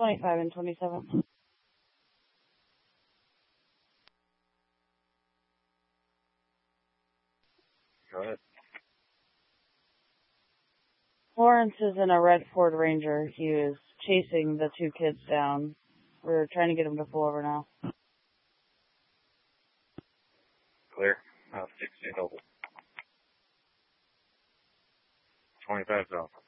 25 and 27. Go ahead. Lawrence is in a red Ford Ranger. He is chasing the two kids down. We're trying to get him to pull over now. Clear. 16 double. 25 south.